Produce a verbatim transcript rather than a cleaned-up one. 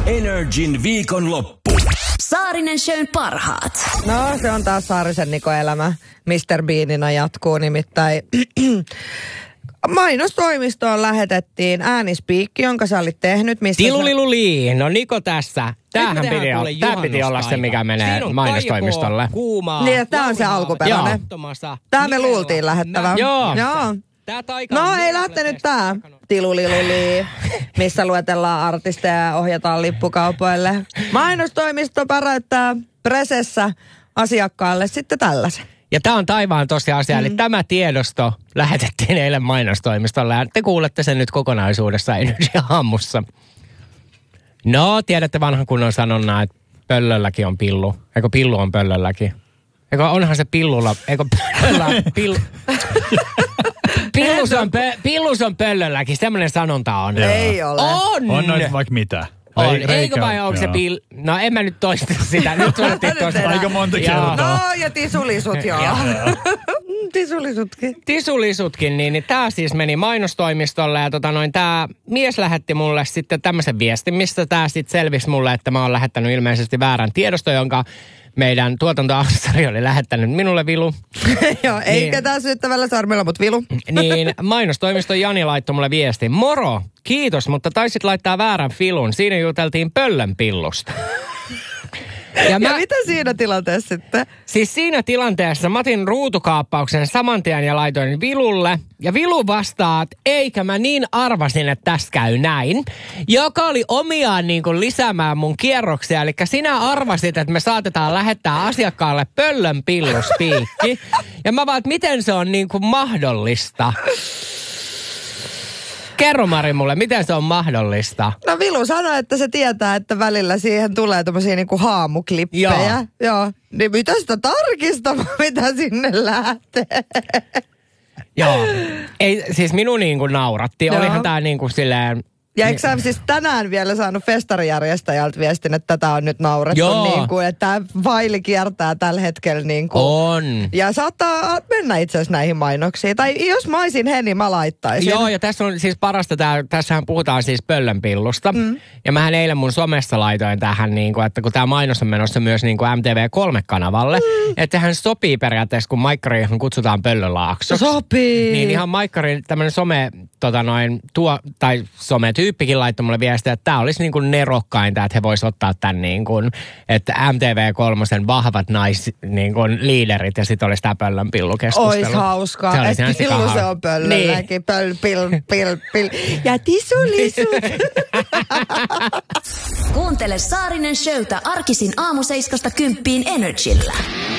Energin viikonloppu. Saarinen Shown parhaat. No, se on taas Saarisen Niko elämä. mister Beanina jatkuu nimittäin. Mainostoimistoon lähetettiin äänispiikki, jonka sä olit tehnyt. Tiluliluli, no Niko tässä. Tämähän piti, olla, tää piti olla se, mikä menee mainostoimistolle. Kuumaa. Niin, tää on se alkuperäinen. Tää me luultiin lähettävän. Joo. Joo. No ei lähtenyt tää. Tiluliluli, missä luetellaan artisteja ja ohjataan lippukaupoille. Mainostoimisto päräyttää presessä asiakkaalle sitten tällaisen. Ja tämä on taivaan tosiasia, mm. eli tämä tiedosto lähetettiin eilen mainostoimistolle. Ja te kuulette sen nyt kokonaisuudessaan Energy aamussa. No, tiedätte vanhan kunnon sanonnan, että pöllölläkin on pillu. Eikö pillu on pöllölläkin? Eikö onhan se pillulla, eikö pöllöllä pillu... Pillus on, pö, pillus on pöllölläkin, semmoinen sanonta on. Ei ole. On! On noin vaikka mitä. On. Rei, Eikö vai onko se pill... No en mä nyt toista sitä. Nyt suunnittiin toista. Aika monta kertaa. No ja tisulisut joo. Tisulisutkin. Tisulisutkin, niin, niin tämä siis meni mainostoimistolle ja tota noin, tämä mies lähetti mulle sitten tämmöisen viestin, mistä tämä sitten selvisi mulle, että mä oon lähettänyt ilmeisesti väärän tiedoston, jonka meidän tuotantoafsari oli lähettänyt minulle, Vilu. Joo, ei niin, ketään syyttävällä sarmilla, mutta Vilu. Niin, mainostoimiston Jani laittoi mulle viestin. Moro, kiitos, mutta taisit laittaa väärän filun. Siinä juteltiin pöllönpillusta. Ja, mä, ja mitä siinä tilanteessa sitten? Siis siinä tilanteessa mä otin ruutukaappauksen saman tien ja laitoin Vilulle. Ja Vilu vastaa, että eikä mä niin arvasin, että tässä käy näin. Joka oli omiaan niin kuin lisäämään mun kierroksia. Eli sinä arvasit, että me saatetaan lähettää asiakkaalle pöllönpilluspiikki. Ja mä vaan, että miten se on niin kuin mahdollista? Kerro Mari mulle, miten se on mahdollista? No Vilu sanoi, että se tietää, että välillä siihen tulee tommosia niinku haamuklippejä. Joo. Joo. Niin mitä sitä tarkistamaan, mitä sinne lähtee? Joo. Ei, siis minun niinku nauratti. Joo. Olihan tää niinku silleen... Ja eikö sä siis tänään vielä saanut festarijärjestäjältä viestin, että tätä on nyt naurettu? Joo. Niin kuin, että tämä faili kiertää tällä hetkellä niin kuin. On. Ja saattaa mennä itse asiassa näihin mainoksiin. Tai jos mä olisin he, niin mä laittaisin. Joo, ja tässä on siis parasta, tää, tässähän puhutaan siis pöllönpillusta. Mm. Ja mähän eilen mun somessa laitoin tähän, niin kuin, että kun tämä mainos on menossa myös niin kuin M T V kolme-kanavalle, mm. että sehän sopii periaatteessa, kun Maikkarihan kutsutaan Pöllölaaksoksi. Sopii. Niin ihan Maikkari, tämmöinen some, tota noin, tuo, tai some tyyppikin laittoi mulle viestiä, että tämä olisi niin kuin nerokkainta, että he vois ottaa tämän niin kuin, että M T V kolme vahvat nais niin kuin liiderit ja sitten olisi tämä pöllönpillukeskustelu. Ois hauskaa, se että pillu se on pöllölläkin, niin. Pöl, pil, pil, pil. Ja tisulisut. Kuuntele Saarinen Showta arkisin aamu seiskasta kymppiin Energillä.